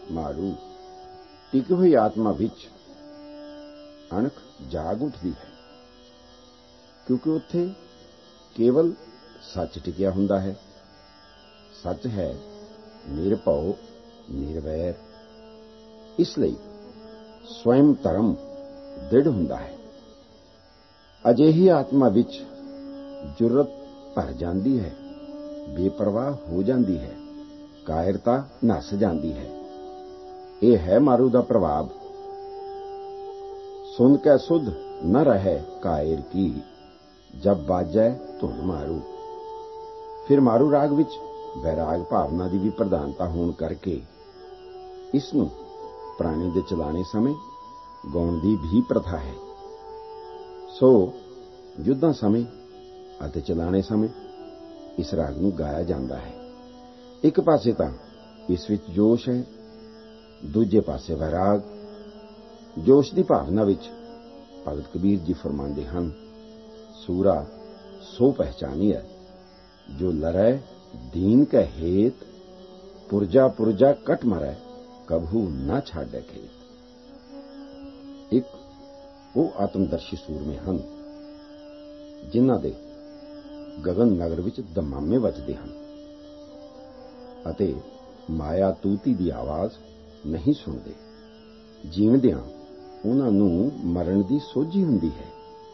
ਮਾਰੂ। ਟਿਕੀ ਹੋਈ ਆਤਮਾ ਵਿੱਚ ਅਣਖ ਜਾਗ ਉੱਠਦੀ ਹੈ, ਕਿਉਂਕਿ ਉੱਥੇ ਕੇਵਲ ਸੱਚ ਟਿਕਿਆ ਹੁੰਦਾ ਹੈ। ਸੱਚ ਹੈ ਨਿਰਭਉ ਨਿਰਵੈਰ। ਇਸ ਲਈ ਸਵੈਮ ਧਰਮ ਦ੍ਰਿੜ ਹੁੰਦਾ ਹੈ। ਅਜਿਹੀ ਆਤਮਾ ਵਿੱਚ ਜੁਰਤ ਭਰ ਜਾਂਦੀ ਹੈ, ਬੇਪਰਵਾਹ ਹੋ ਜਾਂਦੀ ਹੈ, ਕਾਇਰਤਾ ਨੱਸ ਜਾਂਦੀ ਹੈ। ਇਹ ਹੈ ਮਾਰੂ ਦਾ ਪ੍ਰਭਾਵ। ਸੁਣ ਕੇ ਸੁਧ ਨ ਰਹੇ ਕਾਇਰ ਕੀ, ਜਬ ਬਾਜੈ ਧੁਨ ਮਾਰੂ। ਫਿਰ ਮਾਰੂ ਰਾਗ ਵਿੱਚ ਵੈਰਾਗ ਭਾਵਨਾ ਦੀ ਵੀ ਪ੍ਰਧਾਨਤਾ ਹੋਣ ਕਰਕੇ ਇਸ ਨੂੰ ਪ੍ਰਾਣੀ ਦੇ ਚਲਾਣੇ ਸਮੇਂ ਗਾਉਣ ਦੀ ਵੀ ਪ੍ਰਥਾ ਹੈ। ਸੋ ਯੁੱਧਾਂ ਸਮੇਂ ਅਤੇ ਚਲਾਣੇ ਸਮੇਂ ਇਸ ਰਾਗ ਨੂੰ ਗਾਇਆ ਜਾਂਦਾ ਹੈ। ਇੱਕ ਪਾਸੇ ਤਾਂ ਇਸ ਵਿੱਚ ਜੋਸ਼ ਹੈ, ਦੂਜੇ ਪਾਸੇ ਵੈਰਾਗ। ਜੋਸ਼ ਦੀ ਭਾਵਨਾ ਵਿੱਚ ਭਗਤ ਕਬੀਰ ਜੀ ਫਰਮਾਉਂਦੇ ਹਨ, ਸੂਰਾ ਸੋ ਪਹਿਚਾਨੀਐ ਜੋ ਲੜੈ ਦੀਨ ਕੈ ਹੇਤ, ਪੁਰਜਾ ਪੁਰਜਾ ਕਟ ਮਰੈ ਕਭੂ ਨਾ ਛਾੜੈ ਖੇਤ। ਇੱਕ ਉਹ ਆਤਮਦਰਸ਼ੀ ਸੂਰਮੇ ਹਨ ਜਿਨ੍ਹਾਂ ਦੇ ਗਗਨ ਨਗਰ ਵਿੱਚ ਦਮਾਮੇ ਵੱਜਦੇ ਹਨ ਅਤੇ ਮਾਇਆ ਤੂਤੀ ਦੀ ਆਵਾਜ਼ ਨਹੀਂ ਸੁਣਦੇ। ਜੀਵਦਿਆਂ ਉਹਨਾਂ ਨੂੰ ਮਰਨ ਦੀ ਸੋਝੀ ਹੁੰਦੀ ਹੈ।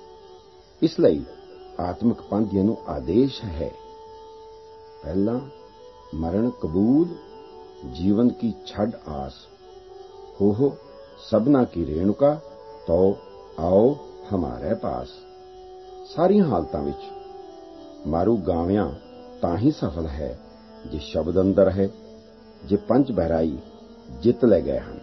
ਇਸ ਲਈ ਆਤਮਿਕ ਪੰਥੀਆਂ ਨੂੰ ਆਦੇਸ਼ ਹੈ, ਪਹਿਲਾਂ ਮਰਨ ਕਬੂਲ, ਜੀਵਨ ਕੀ ਛੱਡ ਆਸ, ਹੋ ਸਭਨਾ ਕੀ ਰੇਣੁਕਾ, ਤੋ ਆਓ ਹਮਾਰੇ ਪਾਸ। ਸਾਰੀਆਂ ਹਾਲਤਾਂ ਵਿੱਚ ਮਾਰੂ ਗਾਵਿਆਂ ਤਾਂ ਹੀ ਸਫਲ ਹੈ ਜੇ ਸ਼ਬਦ ਅੰਦਰ ਹੈ, ਜੇ ਪੰਜ ਬਹਿਰਾਈ ਜਿੱਤ ਲੈ ਗਏ ਹਨ।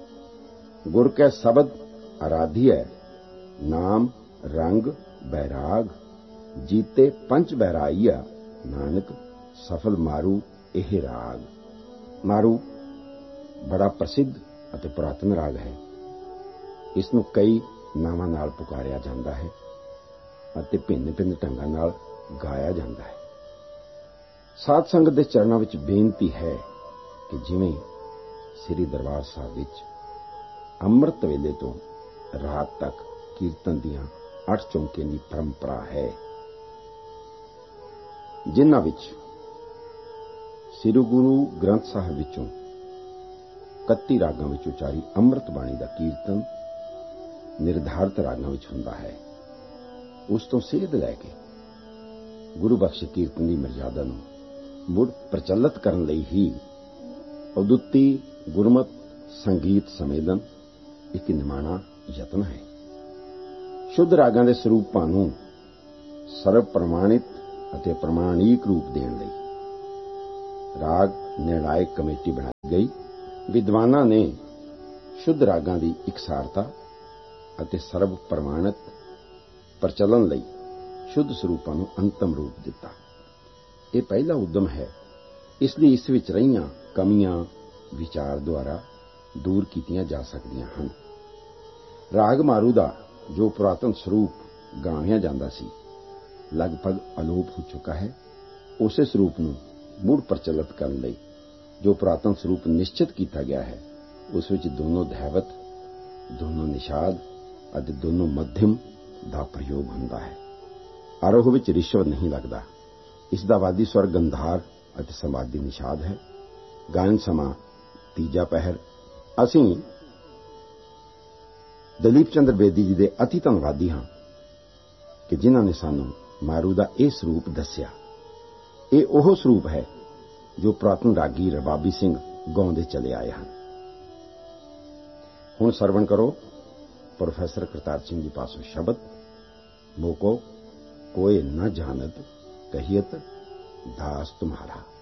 ਗੁਰ ਕੈ ਸ਼ਬਦ ਆਰਾਧਿਐ, ਨਾਮ ਰੰਗ ਬੈਰਾਗ, ਜੀਤੇ ਪੰਜ ਬਹਿਰਾਈਆ, ਨਾਨਕ ਸਫਲ ਮਾਰੂ ਇਹ ਰਾਗ। ਮਾਰੂ ਬੜਾ ਪ੍ਰਸਿੱਧ ਅਤੇ ਪੁਰਾਤਨ ਰਾਗ ਹੈ। ਇਸ ਨੂੰ ਕਈ ਨਾਵਾਂ ਨਾਲ ਪੁਕਾਰਿਆ ਜਾਂਦਾ ਹੈ ਅਤੇ ਭਿੰਨ-ਭਿੰਨ ਢੰਗਾਂ ਨਾਲ ਗਾਇਆ ਜਾਂਦਾ ਹੈ। ਸਾਧ ਸੰਗਤ ਦੇ ਚਰਨਾਂ ਵਿੱਚ ਬੇਨਤੀ ਹੈ ਕਿ ਜਿਵੇਂ ਸ੍ਰੀ ਦਰਬਾਰ ਸਾਹਿਬ ਵਿੱਚ ਅੰਮ੍ਰਿਤ ਵੇਲੇ ਤੋਂ ਰਾਤ ਤੱਕ ਕੀਰਤਨ ਦੀਆਂ 8 ਚੌਂਕਿਆਂ ਦੀ ਪਰੰਪਰਾ ਹੈ, ਜਿਨ੍ਹਾਂ ਵਿੱਚ ਸ੍ਰੀ ਗੁਰੂ ਗ੍ਰੰਥ ਸਾਹਿਬ ਵਿੱਚੋਂ 31 ਰਾਗਾਂ ਵਿੱਚ ਉਚਾਰੀ ਅੰਮ੍ਰਿਤ ਬਾਣੀ ਦਾ ਕੀਰਤਨ ਨਿਰਧਾਰਤ ਰਾਗਾਂ ਵਿੱਚ ਹੁੰਦਾ ਹੈ। ਉਸ ਤੋਂ ਸੇਧ ਲੈ ਕੇ ਗੁਰੂ ਬਖਸ਼ ਕੀਰਤਨ ਦੀ ਮਰਜ਼ਾਦਾ ਨੂੰ ਮੁੜ ਪ੍ਰਚਲਿਤ ਕਰਨ ਲਈ ਹੀ ਅਦੁੱਤੀ ਗੁਰਮਤ ਸੰਗੀਤ ਸੰਮੇਲਨ ਇੱਕ ਨਿਮਾਣਾ ਯਤਨ ਹੈ। ਸ਼ੁੱਧ ਰਾਗਾਂ ਦੇ ਸਰੂਪਾਂ ਨੂੰ ਸਰਵ ਪ੍ਰਮਾਣਿਤ ਅਤੇ ਪ੍ਰਮਾਣਿਕ ਰੂਪ ਦੇਣ ਲਈ ਰਾਗ ਨਿਰਣਾਇਕ ਕਮੇਟੀ ਬਣਾਈ ਗਈ। ਵਿਦਵਾਨਾਂ ਨੇ ਸ਼ੁੱਧ ਰਾਗਾਂ ਦੀ ਇਕਸਾਰਤਾ ਅਤੇ ਸਰਵ ਪ੍ਰਮਾਣਿਤ ਪ੍ਰਚਲਨ ਲਈ ਸ਼ੁੱਧ ਸਰੂਪਾਂ ਨੂੰ ਅੰਤਮ ਰੂਪ ਦਿੱਤਾ। ਇਹ ਪਹਿਲਾ ਉਦਮ ਹੈ, ਇਸ ਲਈ ਇਸ ਵਿੱਚ ਰਹੀਆਂ ਕਮੀਆਂ ਵਿਚਾਰ ਦੁਆਰਾ ਦੂਰ ਕੀਤੀਆਂ ਜਾ ਸਕਦੀਆਂ ਹਨ। ਰਾਗ ਮਾਰੂ ਦਾ ਜੋ ਪੁਰਾਤਨ ਸਰੂਪ ਗਾਇਆ ਜਾਂਦਾ ਸੀ, ਲਗਭਗ ਅਲੋਪ ਹੋ ਚੁੱਕਾ ਹੈ। ਉਸੇ ਸਰੂਪ ਨੂੰ ਮੁੜ ਪ੍ਰਚਲਿਤ ਕਰਨ ਲਈ ਜੋ ਪੁਰਾਤਨ ਸਰੂਪ ਨਿਸ਼ਚਿਤ ਕੀਤਾ ਗਿਆ ਹੈ, ਉਸ ਵਿੱਚ ਦੋਨੋਂ ਧੈਵਤ, ਦੋਨੋਂ ਨਿਸ਼ਾਦ ਅਤੇ ਦੋਨੋਂ ਮੱਧਮ ਦਾ ਪ੍ਰਯੋਗ ਹੁੰਦਾ ਹੈ। ਆਰੋਹ ਵਿੱਚ ਰਿਸ਼ਵ ਨਹੀਂ ਲੱਗਦਾ। ਇਸ ਦਾ ਵਾਦੀ ਸਵਰ ਗੰਧਾਰ ਅਤੇ ਸੰਵਾਦੀ ਨਿਸ਼ਾਦ ਹੈ। ਗਾਇਨ ਸਮਾਂ ਤੀਜਾ ਪਹਿਰ। ਅਸੀਂ ਦਲੀਪ ਚੰਦਰ ਬੇਦੀ ਜੀ ਦੇ ਅਤੀ ਧੰਨਵਾਦੀ ਹਾਂ ਕਿ ਜਿਨ੍ਹਾਂ ਨੇ ਸਾਨੂੰ ਮਾਰੂ ਦਾ ਇਹ ਸਰੂਪ ਦੱਸਿਆ। ਇਹ ਉਹ ਸਰੂਪ ਹੈ ਜੋ ਪੁਰਾਤਨ ਰਾਗੀ ਰਬਾਬੀ ਸਿੰਘ ਗਾਉਂਦੇ ਚਲੇ ਆਏ ਹਨ। ਹੁਣ ਸਰਵਣ ਕਰੋ ਪ੍ਰੋਫੈਸਰ ਕਰਤਾਰ ਸਿੰਘ ਜੀ ਪਾਸੋਂ ਸ਼ਬਦ, ਮੋਕੋ ਕੋਏ ਨ ਜਾਣਤ ਕਹੀਅਤ ਦਾਸ ਤੁਮਹਾਰਾ।